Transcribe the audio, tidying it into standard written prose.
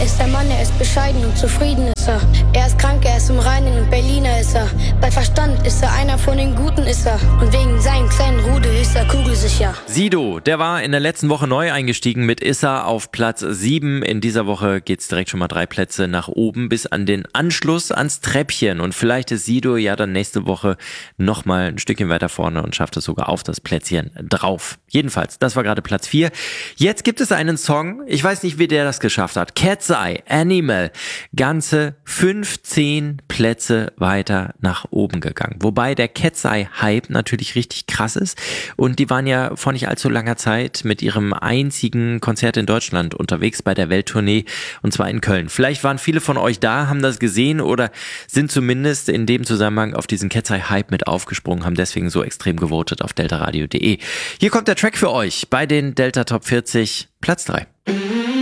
ist der Mann, er ist bescheiden und zufrieden ist er. Er ist krank, er ist im Reinen und Berliner ist er. Bei Verstand ist er einer von den Guten ist er. Und wegen seinem kleinen Rudel ist er kugelsicher. Sido, der war in der letzten Woche neu eingestiegen mit Issa auf Platz 7. In dieser Woche geht's direkt schon mal 3 Plätze nach oben bis an den Anschluss ans Treppchen. Und vielleicht ist Sido ja dann nächste Woche nochmal ein Stückchen weiter vorne und schafft es sogar auf das Plätzchen drauf. Jedenfalls, das war gerade Platz 4. Jetzt gibt es einen Song, ich weiß nicht, wie der das geschafft hat. Cat's Eye, Animal, ganze 15 Plätze weiter nach oben gegangen. Wobei der Cat's Eye Hype natürlich richtig krass ist. Und die waren ja vor nicht allzu langer Zeit mit ihrem einzigen Konzert in Deutschland unterwegs bei der Welttournee, und zwar in Köln. Vielleicht waren viele von euch da, haben das gesehen oder sind zumindest in dem Zusammenhang auf diesen Cat's Eye Hype mit aufgesprungen, haben deswegen so extrem gewotet auf deltaradio.de. Hier kommt der Track für euch bei den Delta Top 40, Platz 3.